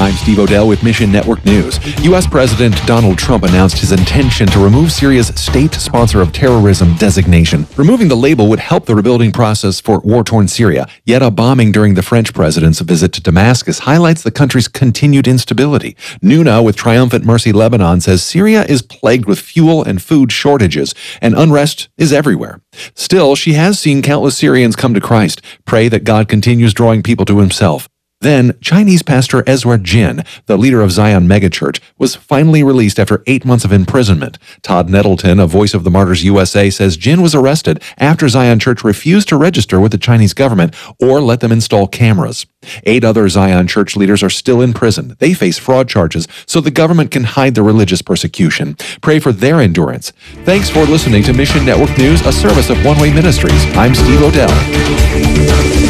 I'm Steve Odell with Mission Network News. U.S. President Donald Trump announced his intention to remove Syria's state sponsor of terrorism designation. Removing the label would help the rebuilding process for war-torn Syria. Yet a bombing during the French president's visit to Damascus highlights the country's continued instability. Nouna with Triumphant Mercy Lebanon says Syria is plagued with fuel and food shortages, and unrest is everywhere. Still, she has seen countless Syrians come to Christ. Pray that God continues drawing people to himself. Then, Chinese pastor Ezra Jin, the leader of Zion megachurch, was finally released after 8 months of imprisonment. Todd Nettleton, a Voice of the Martyrs USA, says Jin was arrested after Zion Church refused to register with the Chinese government or let them install cameras. 8 other Zion Church leaders are still in prison. They face fraud charges, so the government can hide the religious persecution. Pray for their endurance. Thanks for listening to Mission Network News, a service of One Way Ministries. I'm Steve Odell.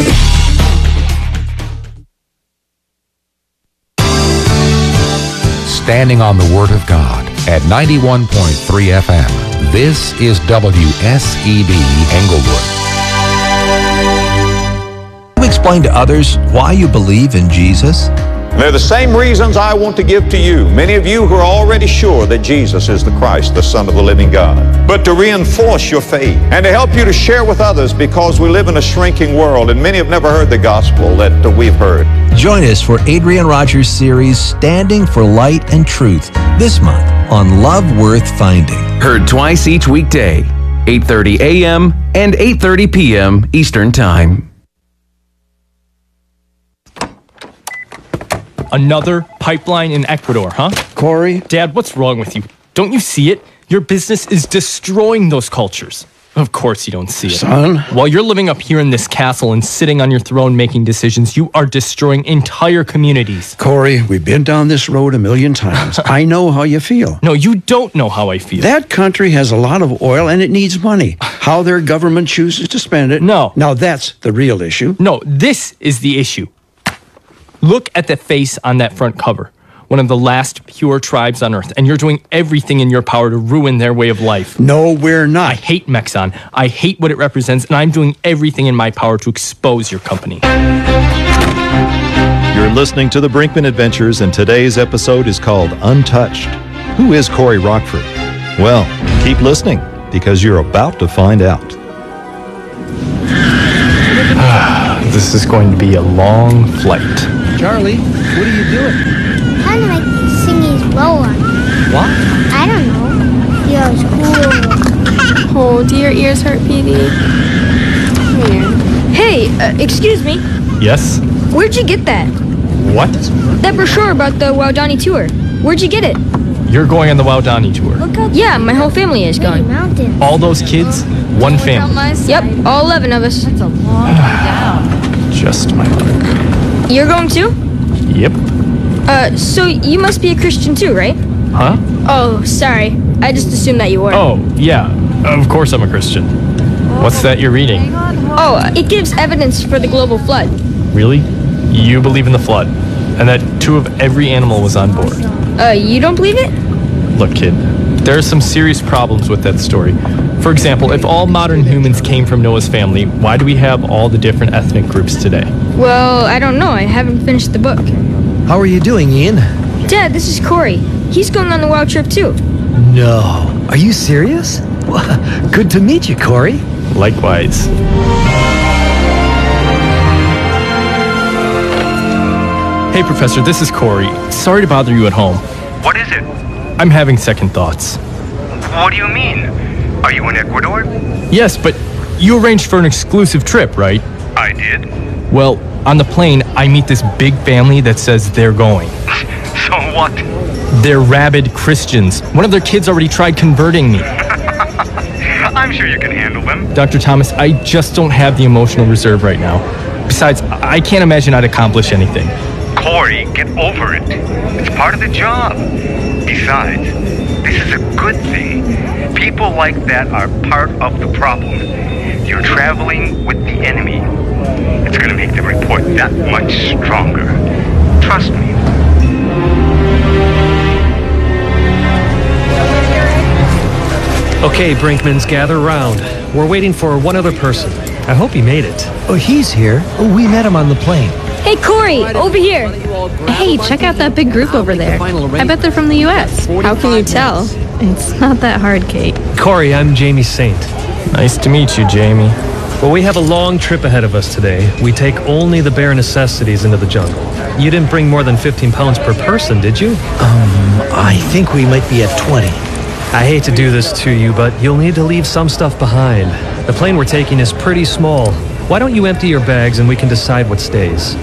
Standing on the Word of God at 91.3 FM. This is WSEB Englewood. Can you explain to others why you believe in Jesus? They're the same reasons I want to give to you. Many of you who are already sure that Jesus is the Christ, the Son of the living God. But to reinforce your faith and to help you to share with others, because we live in a shrinking world and many have never heard the gospel that we've heard. Join us for Adrian Rogers' series, Standing for Light and Truth, this month on Love Worth Finding. Heard twice each weekday, 8:30 a.m. and 8:30 p.m. Eastern Time. Another pipeline in Ecuador, huh? Corey? Dad, what's wrong with you? Don't you see it? Your business is destroying those cultures. Of course you don't see it. Son? While you're living up here in this castle and sitting on your throne making decisions, you are destroying entire communities. Corey, we've been down this road a million times. I know how you feel. No, you don't know how I feel. That country has a lot of oil and it needs money. How their government chooses to spend it. No. Now that's the real issue. No, this is the issue. Look at the face on that front cover. One of the last pure tribes on Earth, and you're doing everything in your power to ruin their way of life. No, we're not. I hate Mexon. I hate what it represents, and I'm doing everything in my power to expose your company. You're listening to the Brinkman Adventures, and today's episode is called Untouched. Who is Corey Rockford? Well, keep listening, because you're about to find out. This is going to be a long flight. Charlie, what are you doing? Kind of like singing blow on. What? I don't know. Feels cool. Oh, do your ears hurt, Petey? Hey, excuse me. Yes? Where'd you get that? What? That brochure about the Waodani tour. Where'd you get it? You're going on the Waodani tour. Yeah, my whole family is going. Mountains. All those kids, one family. Yep, all 11 of us. That's a long way down. Just my luck. You're going too? Yep. So you must be a Christian too, right? Huh? Oh, sorry. I just assumed that you were. Oh, yeah. Of course I'm a Christian. What's that you're reading? Oh, it gives evidence for the global flood. Really? You believe in the flood? And that 2 of every animal was on board? You don't believe it? Look, kid, there are some serious problems with that story. For example, if all modern humans came from Noah's family, why do we have all the different ethnic groups today? Well, I don't know. I haven't finished the book. How are you doing, Ian? Dad, this is Corey. He's going on the wild trip too. No. Are you serious? Well, good to meet you, Corey. Likewise. Hey, Professor, this is Corey. Sorry to bother you at home. What is it? I'm having second thoughts. What do you mean? Are you in Ecuador? Yes, but you arranged for an exclusive trip, right? I did. Well, on the plane, I meet this big family that says they're going. So what? They're rabid Christians. One of their kids already tried converting me. I'm sure you can handle them. Dr. Thomas, I just don't have the emotional reserve right now. Besides, I can't imagine I'd accomplish anything. Corey, get over it. It's part of the job. Besides, this is a good thing. People like that are part of the problem. You're traveling with the enemy. It's going to make the report that much stronger. Trust me. Okay, Brinkmans, gather round. We're waiting for one other person. I hope he made it. Oh, he's here. Oh, we met him on the plane. Hey, Corey, over here. Hey, check out that big group over there. I bet they're from the U.S. How can you tell? It's not that hard, Kate. Corey, I'm Jamie Saint. Nice to meet you, Jamie. Well, we have a long trip ahead of us today. We take only the bare necessities into the jungle. You didn't bring more than 15 pounds per person, did you? I think we might be at 20. I hate to do this to you, but you'll need to leave some stuff behind. The plane we're taking is pretty small. Why don't you empty your bags and we can decide what stays?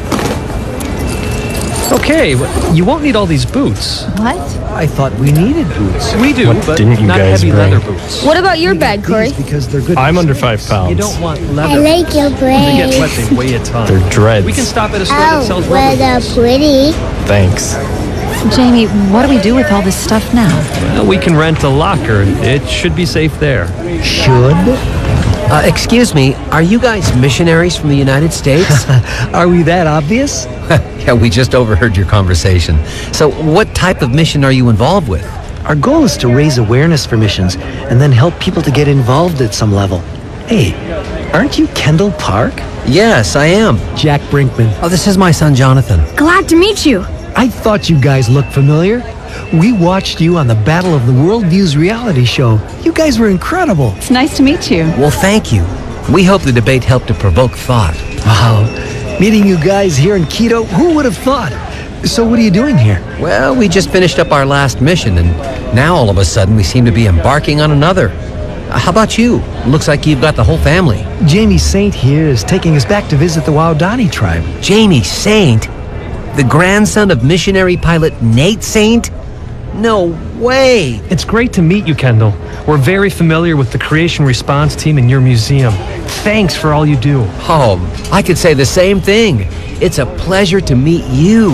Okay, you won't need all these boots. What? I thought we needed boots. We do, What but didn't you not guys heavy bring? leather boots. What about your bag, Corey? Because they're good. I'm under 5 You pounds. don't want I leather. like your They get wet, braids. they weigh a ton. They're dreads. We can stop at a store that sells Oh, rubber well, boots. they're pretty. Thanks. Jamie, what do we do with all this stuff now? Well, we can rent a locker. It should be safe there. Should? Excuse me, are you guys missionaries from the United States? Are we that obvious? Yeah, we just overheard your conversation. So what type of mission are you involved with? Our goal is to raise awareness for missions and then help people to get involved at some level. Hey, aren't you Kendall Park? Yes, I am. Jack Brinkman. Oh, this is my son, Jonathan. Glad to meet you. I thought you guys looked familiar. We watched you on the Battle of the Worldviews reality show. You guys were incredible. It's nice to meet you. Well, thank you. We hope the debate helped to provoke thought. Wow. Meeting you guys here in Quito, who would have thought? So what are you doing here? Well, we just finished up our last mission, and now all of a sudden we seem to be embarking on another. How about you? Looks like you've got the whole family. Jamie Saint here is taking us back to visit the Waodani tribe. Jamie Saint? The grandson of missionary pilot Nate Saint? No way! It's great to meet you, Kendall. We're very familiar with the creation response team in your museum. Thanks for all you do. Oh, I could say the same thing. It's a pleasure to meet you.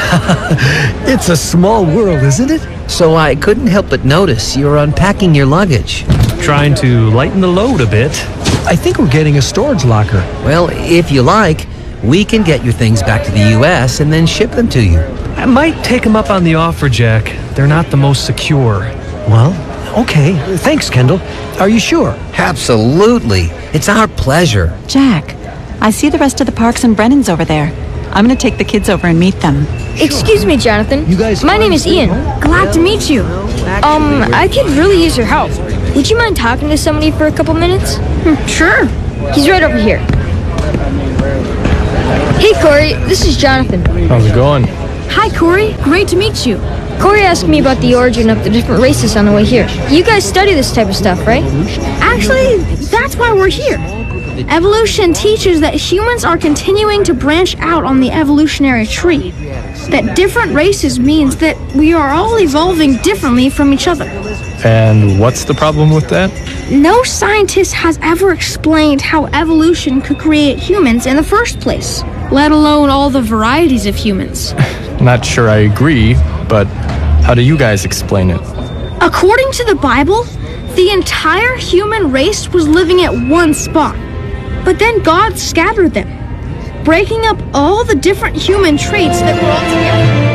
It's a small world, isn't it? So I couldn't help but notice you're unpacking your luggage. Trying to lighten the load a bit. I think we're getting a storage locker. Well, if you like, we can get your things back to the U.S. and then ship them to you. I might take them up on the offer, Jack. They're not the most secure. Well, okay. Thanks, Kendall. Are you sure? Absolutely. It's our pleasure. Jack, I see the rest of the Parks and Brennans over there. I'm going to take the kids over and meet them. Excuse me, Jonathan. You guys My name is Ian. Glad to meet you. I could really use your help. Would you mind talking to somebody for a couple minutes? Sure. He's right over here. Hey, Corey. This is Jonathan. How's it going? Hi, Corey. Great to meet you. Corey asked me about the origin of the different races on the way here. You guys study this type of stuff, right? Actually, that's why we're here. Evolution teaches that humans are continuing to branch out on the evolutionary tree. That different races means that we are all evolving differently from each other. And what's the problem with that? No scientist has ever explained how evolution could create humans in the first place, let alone all the varieties of humans. Not sure I agree, but how do you guys explain it? According to the Bible, the entire human race was living at one spot. But then God scattered them, breaking up all the different human traits that were all together.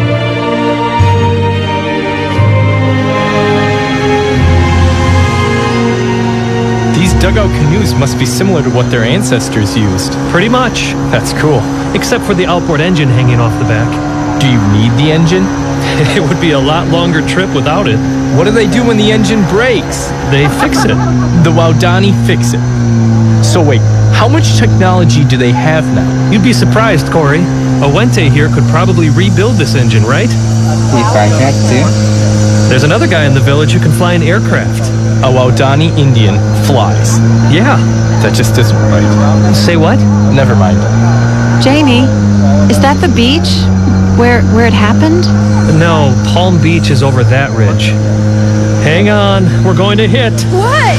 These dugout canoes must be similar to what their ancestors used. Pretty much. That's cool. Except for the outboard engine hanging off the back. Do you need the engine? It would be a lot longer trip without it. What do they do when the engine breaks? They fix it. The Waodani fix it. So wait, how much technology do they have now? You'd be surprised, Corey. Awente here could probably rebuild this engine, right? If I had to. There's another guy in the village who can fly an aircraft. A Waodani Indian flies. Yeah. That just isn't right. Say what? Never mind. Jamie, is that the beach where it happened? No, Palm Beach is over that ridge. Hang on, we're going to hit. What?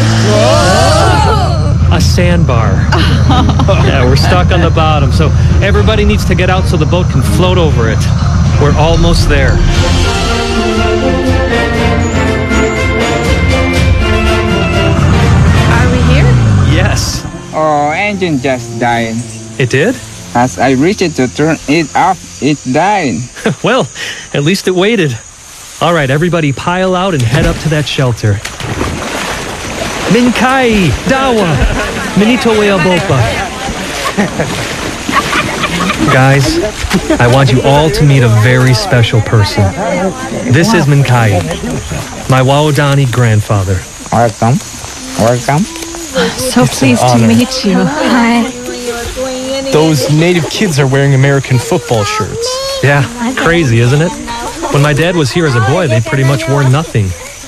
A sandbar. Yeah, we're stuck on the bottom, so everybody needs to get out so the boat can float over it. We're almost there. Are we here? Yes. Oh, engine just died. It did? As I reached to turn it off, it died. Well, at least it waited. All right, everybody pile out and head up to that shelter. Minkai, Dawa, Minito Weabopa. Guys, I want you all to meet a very special person. This is Minkai, my Waodani grandfather. Welcome. Welcome. So pleased to meet you. Hi. Those native kids are wearing American football shirts. Yeah, crazy, isn't it? When my dad was here as a boy, they pretty much wore nothing.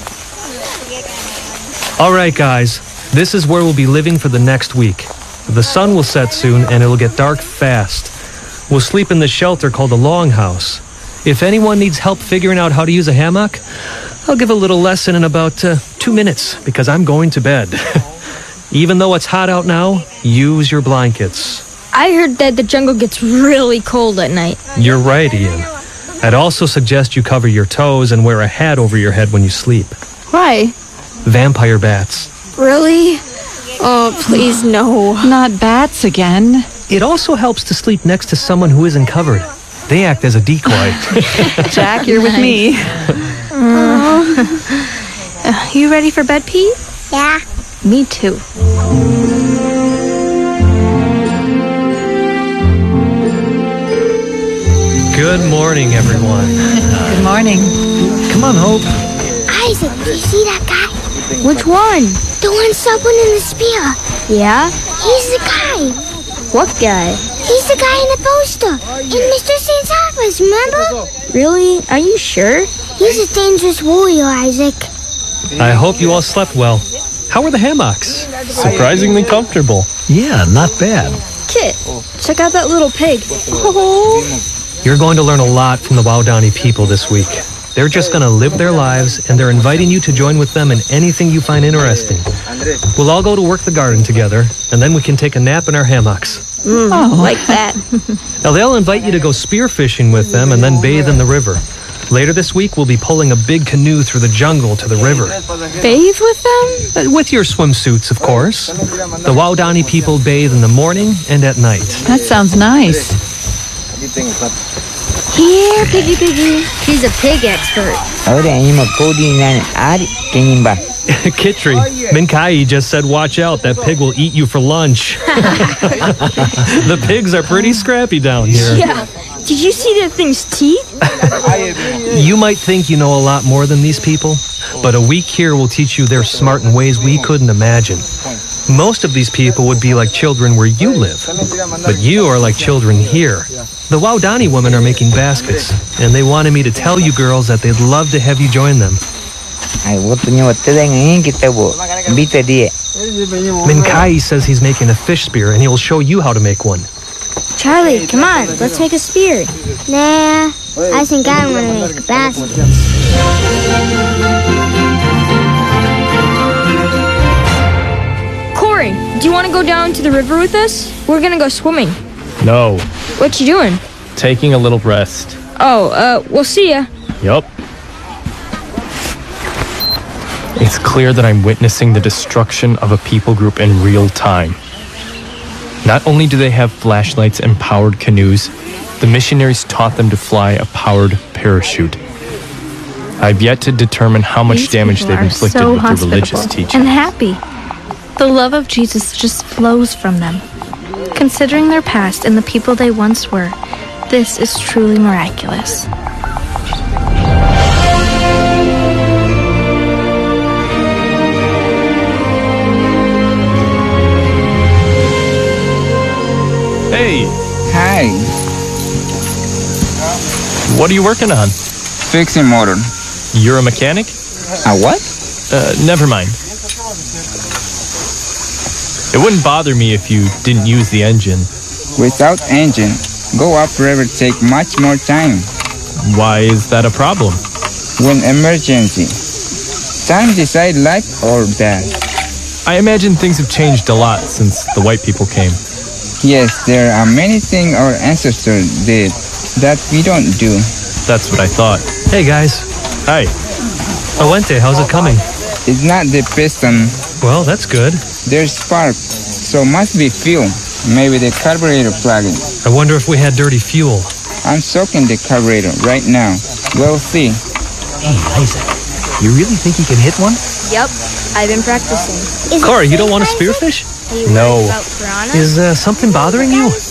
All right, guys, this is where we'll be living for the next week. The sun will set soon, and it'll get dark fast. We'll sleep in the shelter called the Longhouse. If anyone needs help figuring out how to use a hammock, I'll give a little lesson in about 2 minutes, because I'm going to bed. Even though it's hot out now, use your blankets. I heard that the jungle gets really cold at night. You're right, Ian. I'd also suggest you cover your toes and wear a hat over your head when you sleep. Why? Vampire bats. Really? Oh, please, no. Not bats again. It also helps to sleep next to someone who isn't covered. They act as a decoy. Jack, you're with me. You ready for bed, Pete? Yeah. Me too. Good morning, everyone. Good morning. Come on, Hope. Isaac, do you see that guy? Which one? The one subbing in the spear. Yeah? He's the guy. What guy? He's the guy in the poster. In Mr. Saint's office, remember? Really? Are you sure? He's a dangerous warrior, Isaac. I hope you all slept well. How were the hammocks? Surprisingly comfortable. Yeah, not bad. Kit, check out that little pig. Oh. You're going to learn a lot from the Waodani people this week. They're just going to live their lives, and they're inviting you to join with them in anything you find interesting. We'll all go to work the garden together, and then we can take a nap in our hammocks. Like that. Now, they'll invite you to go spearfishing with them and then bathe in the river. Later this week, we'll be pulling a big canoe through the jungle to the river. Bathe with them? With your swimsuits, of course. The Waodani people bathe in the morning and at night. That sounds nice. Here, Piggy. He's a pig expert. Kitri, Minkai just said watch out, that pig will eat you for lunch. The pigs are pretty scrappy down here. Yeah. Did you see that thing's teeth? You might think you know a lot more than these people, but a week here will teach you they're smart in ways we couldn't imagine. Most of these people would be like children where you live, but you are like children here. The Waodani women are making baskets, and they wanted me to tell you girls that they'd love to have you join them. Minkai says he's making a fish spear, and he will show you how to make one. Charlie, come on, let's make a spear. Nah, I think I want to make a basket. Corey, do you want to go down to the river with us? We're going to go swimming. No. What you doing? Taking a little rest. Oh, we'll see ya. Yup. It's clear that I'm witnessing the destruction of a people group in real time. Not only do they have flashlights and powered canoes, the missionaries taught them to fly a powered parachute. I've yet to determine how much damage they've inflicted with their religious teaching. And happy. The love of Jesus just flows from them. Considering their past and the people they once were, this is truly miraculous. Hey! Hi. What are you working on? Fixing motor. You're a mechanic? A what? Never mind. It wouldn't bother me if you didn't use the engine. Without engine, go upriver take much more time. Why is that a problem? When emergency. Time decide life or death. I imagine things have changed a lot since the white people came. Yes, there are many things our ancestors did that we don't do. That's what I thought. Hey, guys. Hi. Awente, how's it coming? It's not the piston. Well, that's good. There's spark, so must be fuel. Maybe the carburetor plug-in. I wonder if we had dirty fuel. I'm soaking the carburetor right now. We'll see. Hey, Isaac, you really think you can hit one? Yep, I've been practicing. Corey, you don't want to spearfish? No. Is something bothering you?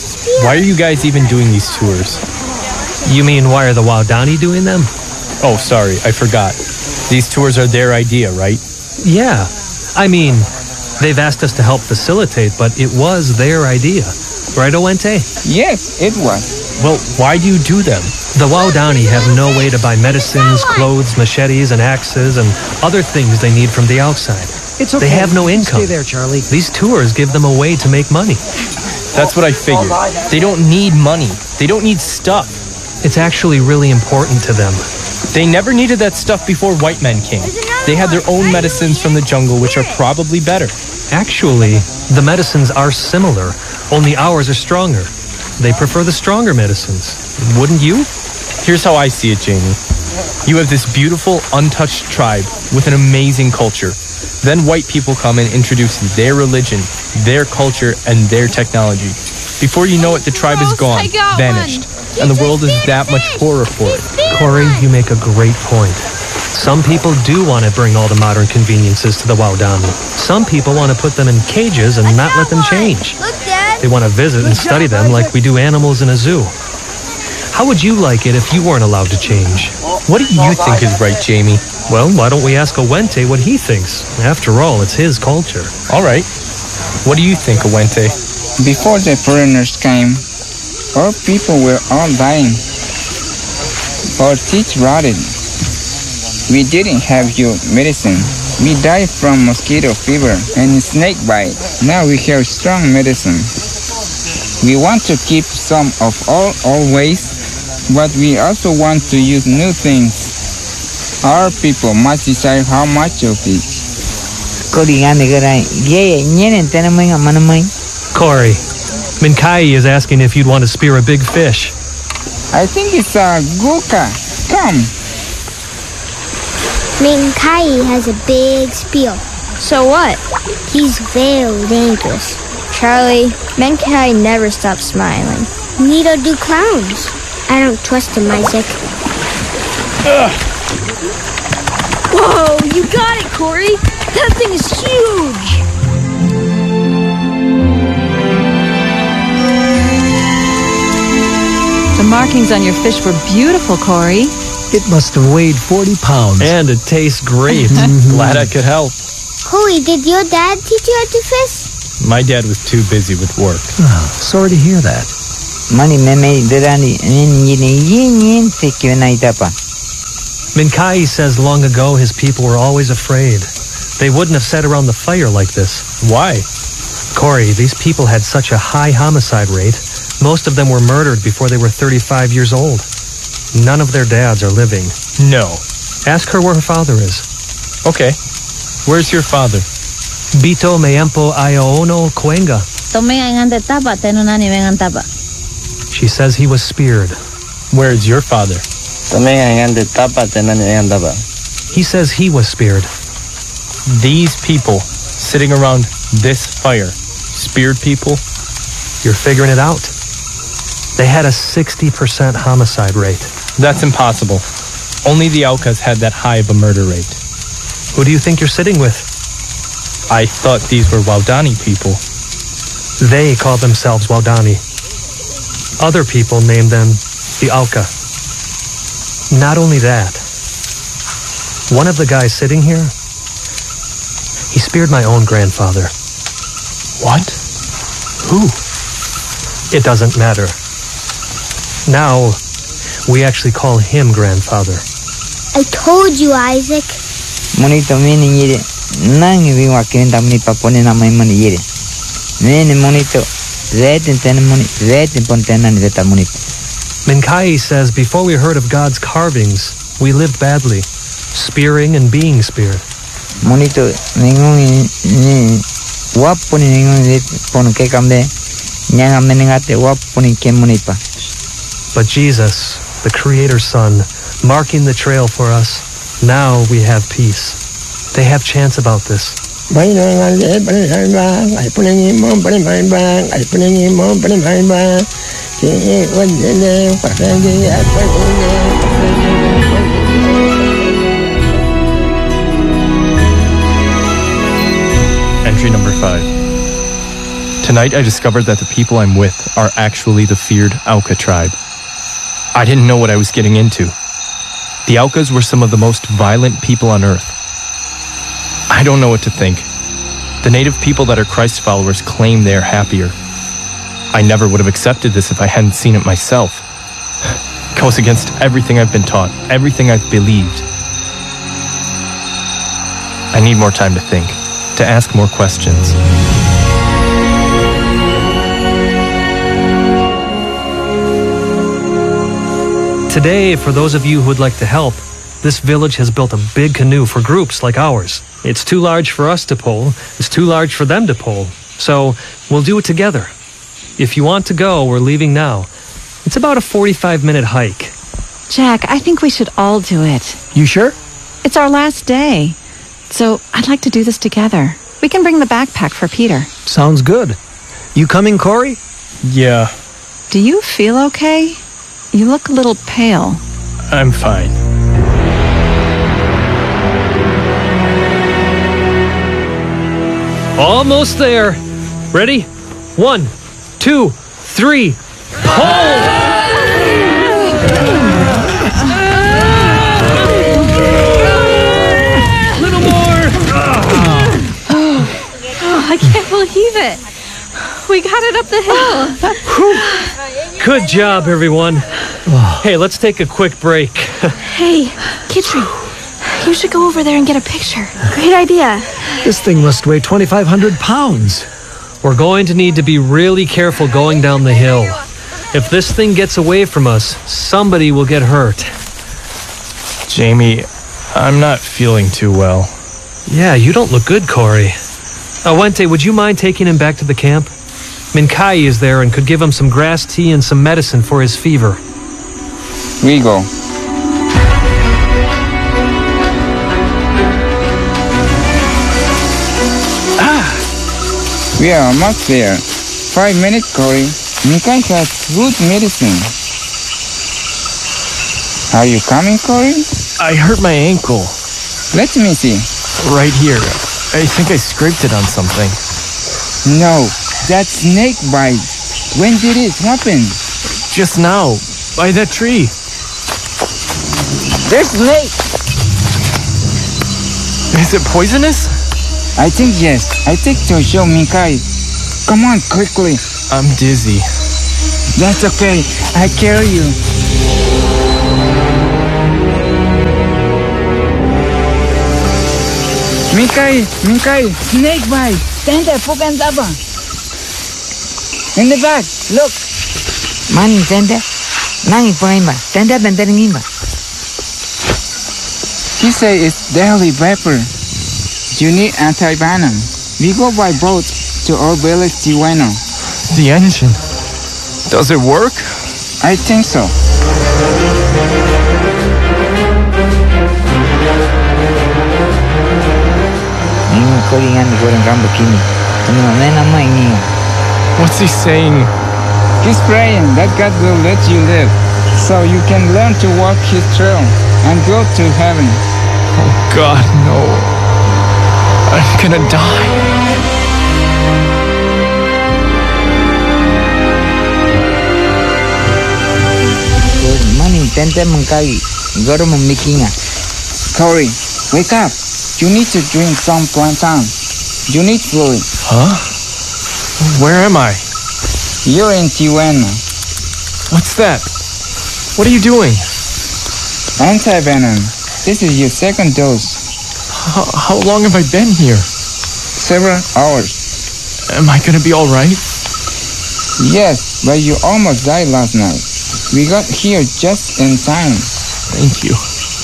Why are you guys even doing these tours? You mean why are the Waodani doing them? Oh, sorry, I forgot. These tours are their idea, right? Yeah. I mean, they've asked us to help facilitate, but it was their idea. Right, Owente? Yes, it was. Well, why do you do them? The Waodani have no way to buy medicines, clothes, machetes, and axes, and other things they need from the outside. It's okay. They have no income. Stay there, Charlie. These tours give them a way to make money. That's what I figured. They don't need money. They don't need stuff. It's actually really important to them. They never needed that stuff before white men came. They had their own medicines from the jungle, which are probably better. Actually, the medicines are similar, only ours are stronger. They prefer the stronger medicines. Wouldn't you? Here's how I see it, Jamie. You have this beautiful, untouched tribe with an amazing culture. Then white people come and introduce their religion, their culture, and their technology. Before you know it, the tribe is gone, vanished, and the world is that much poorer for it. Corey, you make a great point. Some people do want to bring all the modern conveniences to the Waodani. Some people want to put them in cages and not let them change. They want to visit and study them like we do animals in a zoo. How would you like it if you weren't allowed to change? What do you think is right, Jamie? Well, why don't we ask Owente what he thinks? After all, it's his culture. All right. What do you think, Owente? Before the foreigners came, our people were all dying. Our teeth rotted. We didn't have your medicine. We died from mosquito fever and snake bite. Now we have strong medicine. We want to keep some of our old ways, but we also want to use new things. Our people must decide how much of it. Corey, Minkai is asking if you'd want to spear a big fish. I think it's a guka. Come. Minkai has a big spear. So what? He's very dangerous. Charlie, Menkai never stops smiling. Neither do clowns. I don't trust him, Isaac. Whoa, you got it, Corey. That thing is huge. The markings on your fish were beautiful, Corey. It must have weighed 40 pounds. And it tastes great. Glad I could help. Corey, did your dad teach you how to fish? My dad was too busy with work. Oh, sorry to hear that. Minkai says long ago his people were always afraid. They wouldn't have sat around the fire like this. Why? Corey, these people had such a high homicide rate. Most of them were murdered before they were 35 years old. None of their dads are living. No. Ask her where her father is. Okay. Where's your father? Bito Meempo Ayaono Kuenga. She says he was speared. Where is your father? He says he was speared. These people sitting around this fire, speared people? You're figuring it out. They had a 60% homicide rate. That's impossible. Only the Aucas had that high of a murder rate. Who do you think you're sitting with? I thought these were Waodani people. They call themselves Waodani. Other people named them the Auca. Not only that, one of the guys sitting here, he speared my own grandfather. What? Who? It doesn't matter. Now, we actually call him grandfather. I told you, Isaac. Minkai says before we heard of God's carvings, we lived badly, spearing and being speared. But Jesus, the Creator's Son, marking the trail for us, now we have peace. They have chance about this. Entry number 5. Tonight I discovered that the people I'm with are actually the feared Auca tribe. I didn't know what I was getting into. The Aucas were some of the most violent people on Earth. I don't know what to think. The native people that are Christ followers claim they're happier. I never would have accepted this if I hadn't seen it myself. It goes against everything I've been taught, everything I've believed. I need more time to think, to ask more questions. Today, for those of you who would like to help, this village has built a big canoe for groups like ours. It's too large for us to pull. It's too large for them to pull. So we'll do it together. If you want to go, we're leaving now. It's about a 45-minute hike. Jack, I think we should all do it. You sure? It's our last day. So I'd like to do this together. We can bring the backpack for Peter. Sounds good. You coming, Corey? Yeah. Do you feel okay? You look a little pale. I'm fine. Almost there. Ready? 1, 2, 3. Pull! Little more. Oh, I can't believe it. We got it up the hill. Good job, everyone. Hey, let's take a quick break. Hey, Kitri, you should go over there and get a picture. Great idea. This thing must weigh 2,500 pounds. We're going to need to be really careful going down the hill. If this thing gets away from us, somebody will get hurt. Jamie, I'm not feeling too well. Yeah, you don't look good, Corey. Awente, would you mind taking him back to the camp? Minkai is there and could give him some grass tea and some medicine for his fever. We go. We are almost there. 5 minutes, Corey. Minkai has root medicine. Are you coming, Corey? I hurt my ankle. Let me see. Right here. I think I scraped it on something. No, that's snake bite. When did it happen? Just now, by that tree. There's snake. Is it poisonous? I think yes. I think to show Minkai. Come on, quickly. I'm dizzy. That's okay. I carry you. Minkai, snake bite. Stand there, fukan daba. In the back, look. Mani, tende. Nani poema. Tende benderingimba. He say it's deadly vapor. You need anti-venom. We go by boat to our village, Tiweno. The engine. Does it work? I think so. What's he saying? He's praying that God will let you live, so you can learn to walk His trail and go to heaven. Oh God, no. I'm gonna die. Corey, wake up. You need to drink some plantain. You need fluid. Huh? Where am I? You're in Tiweno. What's that? What are you doing? Anti-venom. This is your second dose. How long have I been here? Several hours. Am I gonna be all right? Yes, but you almost died last night. We got here just in time. Thank you.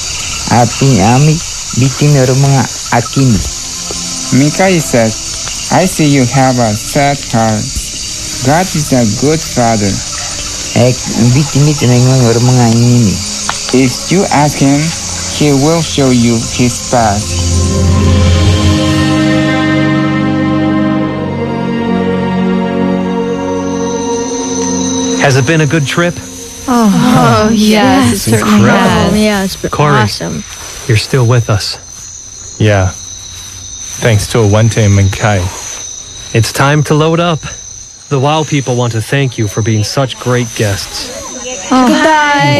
Minkai says, I see you have a sad heart. God is a good father. If you ask Him, He will show you His path. Has it been a good trip? Oh yes, it certainly incredible. has. Yeah, it's been Corey, awesome. You're still with us. Yeah. Thanks to Awente and Minkai. It's time to load up. The WOW people want to thank you for being such great guests. Goodbye.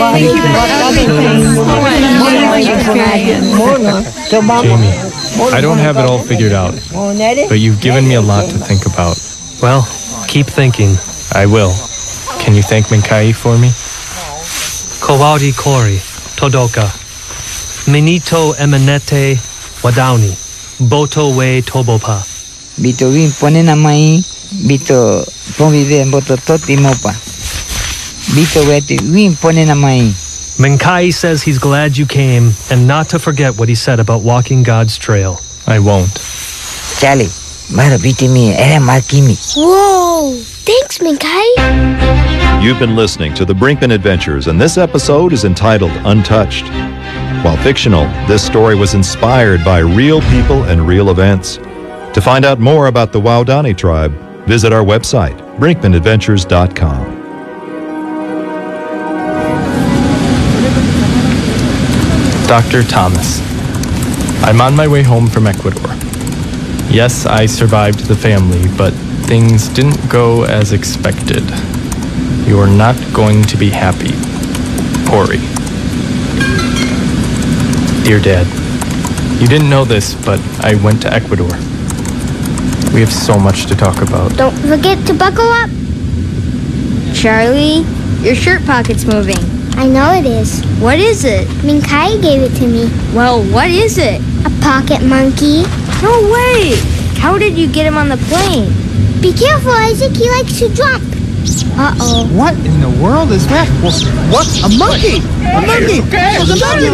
Jamie, I don't have it all figured out, but you've given me a lot to think about. Well, keep thinking. I will. Can you thank Minkai for me? Kowadi Kori, Todoka. Minito emenete wadauni. Boto we tobopa. Bito win pone na mai. Bito convive boto toti mopa. Bito weti win pone na mai. Minkai says he's glad you came and not to forget what he said about walking God's trail. I won't. Charlie, mara biti mi ere markimi. Whoa! Thanks, Minkai. You've been listening to the Brinkman Adventures, and this episode is entitled Untouched. While fictional, this story was inspired by real people and real events. To find out more about the Waodani tribe, visit our website, brinkmanadventures.com. Dr. Thomas, I'm on my way home from Ecuador. Yes, I survived the family, but things didn't go as expected. You're not going to be happy. Corey. Dear Dad, you didn't know this, but I went to Ecuador. We have so much to talk about. Don't forget to buckle up. Charlie, your shirt pocket's moving. I know it is. What is it? Minkai gave it to me. Well, what is it? A pocket monkey. No way! How did you get him on the plane? Be careful, Isaac. He likes to jump. Uh-oh. What in the world is that? What? A monkey! A monkey! There's a monkey!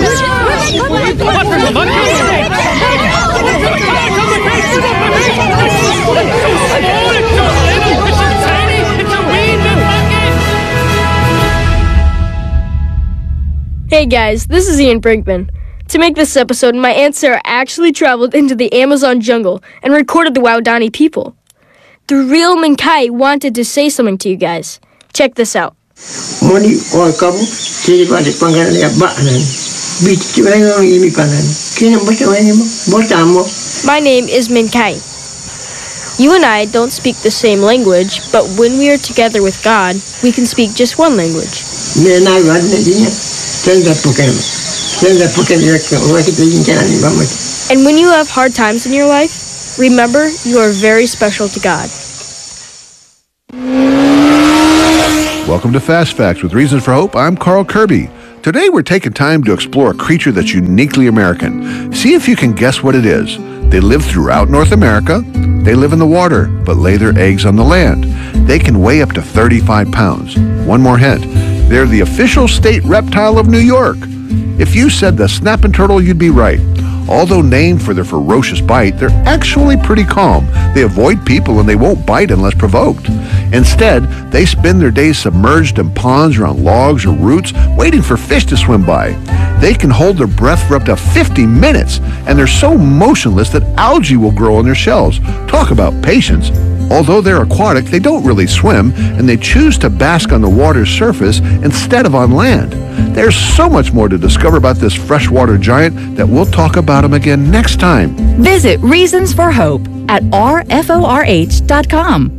Hey guys, this is Ian Brinkman. To make this episode, my Aunt Sarah actually traveled into the Amazon jungle and recorded the Waodani people. The real Minkai wanted to say something to you guys. Check this out. My name is Minkai. You and I don't speak the same language, but when we are together with God, we can speak just one language. And when you have hard times in your life, remember you are very special to God. Welcome to Fast Facts with Reasons for Hope. I'm Carl Kirby. Today we're taking time to explore a creature that's uniquely American. See if you can guess what it is. They live throughout North America. They live in the water, but lay their eggs on the land. They can weigh up to 35 pounds. One more hint. They're the official state reptile of New York. If you said the snapping turtle, you'd be right. Although named for their ferocious bite, they're actually pretty calm. They avoid people and they won't bite unless provoked. Instead, they spend their days submerged in ponds or on logs or roots, waiting for fish to swim by. They can hold their breath for up to 50 minutes, and they're so motionless that algae will grow on their shells. Talk about patience. Although they're aquatic, they don't really swim, and they choose to bask on the water's surface instead of on land. There's so much more to discover about this freshwater giant that we'll talk about him again next time. Visit Reasons for Hope at rforh.com.